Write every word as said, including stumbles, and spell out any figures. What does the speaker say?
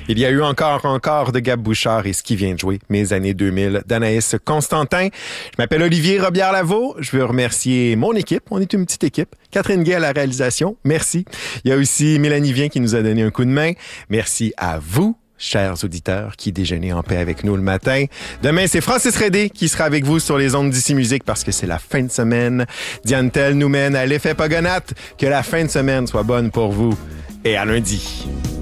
Il y a eu encore, encore de Gab Bouchard et ce qui vient de jouer, Mes années deux mille, d'Anaïs Constantin. Je m'appelle Olivier Robillard-Lavaux. Je veux remercier mon équipe. On est une petite équipe. Catherine Gay à la réalisation. Merci. Il y a aussi Mélanie Vien qui nous a donné un coup de main. Merci à vous, chers auditeurs, qui déjeunez en paix avec nous le matin. Demain, c'est Francis Redé qui sera avec vous sur les ondes d'Ici Musique parce que c'est la fin de semaine. Diane Tell nous mène à l'effet Pogonat. Que la fin de semaine soit bonne pour vous. Et à lundi.